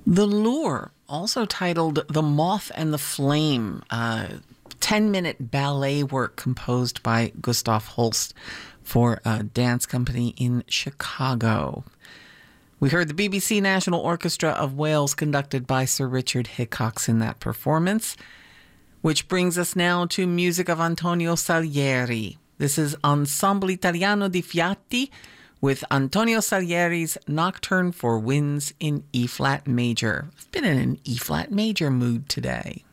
The Lure, also titled The Moth and the Flame, 10-minute ballet work composed by Gustav Holst for a dance company in Chicago. We heard the BBC National Orchestra of Wales conducted by Sir Richard Hickox in that performance, which brings us now to music of Antonio Salieri. This is Ensemble Italiano di Fiati with Antonio Salieri's Nocturne for Winds in E-flat major. I've been in an E-flat major mood today.